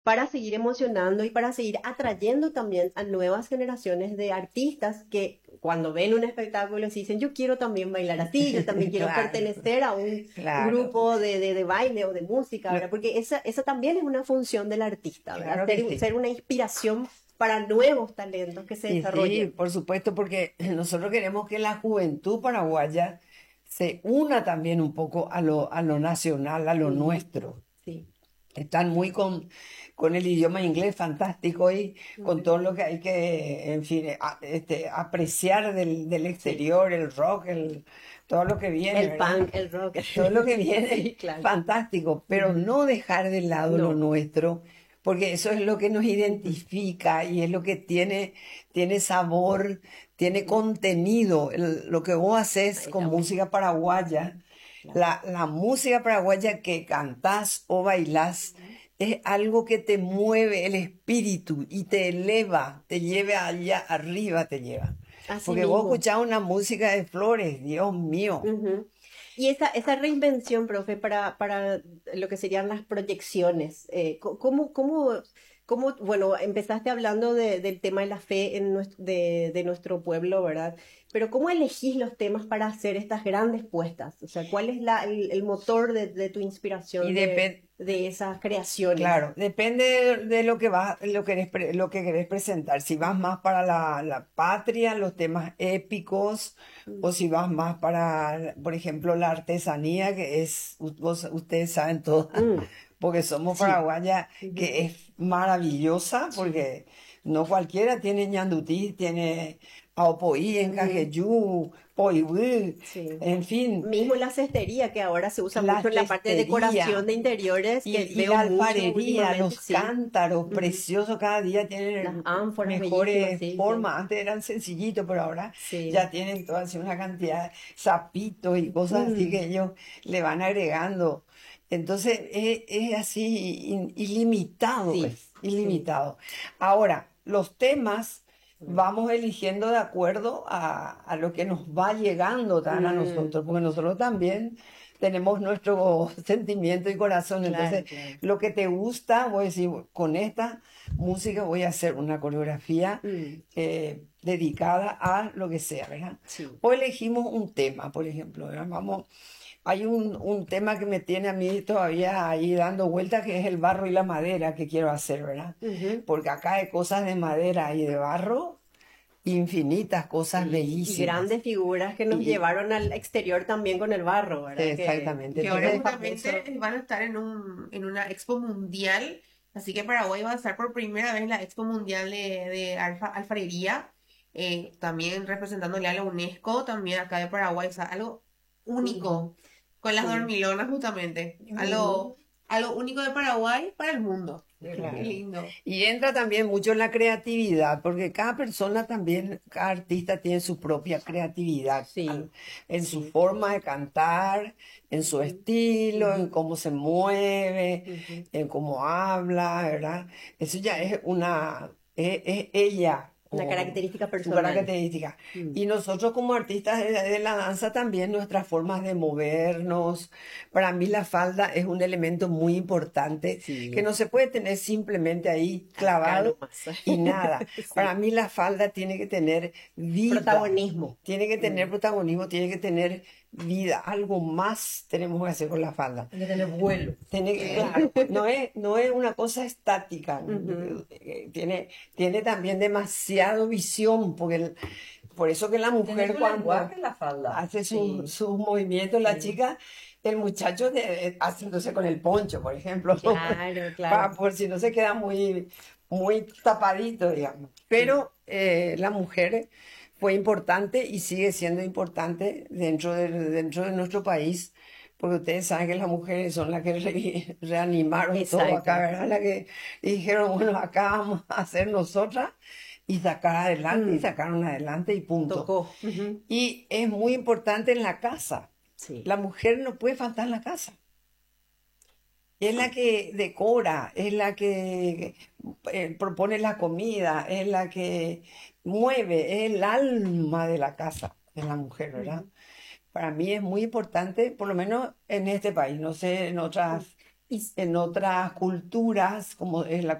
para seguir emocionando y para seguir atrayendo también a nuevas generaciones de artistas que cuando ven un espectáculo se dicen, yo quiero también bailar así, yo también quiero Claro, pertenecer a un claro, grupo de baile o de música, lo- ¿verdad? Porque esa también es una función del artista, ¿verdad? claro que Ser sí. una inspiración para nuevos talentos que se Y sí, desarrollen. por supuesto, porque nosotros queremos que la juventud paraguaya se una también un poco a lo nacional, a lo Ujú. nuestro. Sí. Están muy con el idioma inglés fantástico y con todo lo que hay que, en fin, apreciar del Sí. exterior, el rock, todo lo que viene, El ¿verdad? punk, el rock. Todo lo que viene, Sí, claro. fantástico, pero Ujú. no dejar de lado lo No. nuestro, porque eso es lo que nos Ujú. identifica y es lo que tiene sabor, tiene Ujú. contenido. Lo que vos haces Ahí con está bueno. música paraguaya, Claro. la música paraguaya que cantás o bailás, Ujú. es algo que te mueve el espíritu y te eleva, te lleva allá arriba, te lleva. Así Porque vos mismo. escuchás una música de Flores, Dios mío. Ujú. Y esa reinvención, profe, para lo que serían las proyecciones, bueno, empezaste hablando del tema de la fe de nuestro pueblo, ¿verdad? Pero ¿cómo elegís los temas para hacer estas grandes puestas? O sea, ¿cuál es el motor de tu Y inspiración depende, de esas creaciones? claro, depende de lo que vas, lo que querés presentar. Si vas Ujú. más para la patria, los temas épicos, o Mm. si vas más para, por ejemplo, la artesanía, que es, ustedes saben todo, Mm. porque somos Sí. paraguayas, Ujú. que es maravillosa, Sí. porque no cualquiera tiene ñandutí, tiene aopoí, en Ujú. Cajeyú, poibú, Sí. en fin. Mismo la cestería, que ahora se usa La mucho en la parte de decoración cestería de interiores, que y veo la mucho alfarería, últimamente, los sí. cántaros Ujú. preciosos, cada día Las tienen ánforas bellísimas, mejores sí, sí. formas. Antes eran sencillitos, pero ahora Sí. ya tienen toda así una cantidad de sapitos y cosas así Mm. que ellos le van agregando. Entonces es así ilimitado, Sí, es sí. ilimitado. Ahora, los temas Mm. vamos eligiendo de acuerdo a lo que nos va llegando tan a Mm. nosotros, porque nosotros también tenemos nuestro sentimiento y corazón. Claro, Entonces, claro. lo que te gusta, voy a decir, con esta música voy a hacer una coreografía Mm. dedicada a lo que sea, ¿verdad? Sí. O elegimos un tema, por ejemplo, ¿verdad? Vamos, hay un tema que me tiene a mí todavía ahí dando vueltas, que es el barro y la madera que quiero hacer, ¿verdad? Ujú. Porque acá hay cosas de madera y de barro, infinitas cosas Sí. Y bellísimas. grandes figuras que nos Y, llevaron al exterior también con el barro, sí, ¿verdad? exactamente. Que Que ahora es Entonces, famoso. justamente van a estar en una expo mundial, así que Paraguay va a estar por primera vez en la expo mundial de alfarería, también representándole a la UNESCO, también acá de Paraguay, o sea, algo Ujú. único, con las Sí. dormilonas justamente, Ujú. algo único de Paraguay para el mundo. Qué claro. lindo. Y entra también mucho en la creatividad, porque cada persona también, cada artista tiene su propia creatividad Sí, en su sí. forma de cantar, en su Ujú. estilo, en Ujú. cómo se mueve, Ujú. en cómo habla, ¿verdad? Eso ya es es ella Una o característica su personal. característica. Mm. Y nosotros como artistas de la danza también nuestras formas de movernos. Para mí la falda es un elemento muy importante que Sí, no se puede tener simplemente ahí acá clavado nomás. y nada. Para Sí. mí la falda tiene que tener vida, Protagonismo. tiene que Mm. tener protagonismo, tiene que tener vida. Algo más tenemos que hacer con la falda. Hay que tener vuelo. Claro, no es una cosa estática, Ujú. tiene también demasiado visión, porque por eso que la Tiene mujer su cuando lenguaje la falda. hace Sí, sus movimientos, la sí. chica, el muchacho haciéndose con el poncho, por ejemplo, Claro, claro. por si no se queda muy tapadito, digamos. Sí. Pero la mujer fue importante y sigue siendo importante dentro de nuestro país, porque ustedes saben que las mujeres son las que reanimaron todo acá, Exacto. ¿verdad? Las que dijeron, bueno, acá vamos a hacer nosotras y sacar adelante y Mm. sacaron adelante y punto. Tocó. Ujú. Y es muy importante en la casa. Sí, La mujer no puede faltar en la casa. Es la sí. que decora, es la que propone la comida, es la que mueve, es el alma de la casa, es la mujer, ¿verdad? Ujú. Para mí es muy importante, por lo menos en este país, no sé, en Mm. otras. en otras culturas, como es la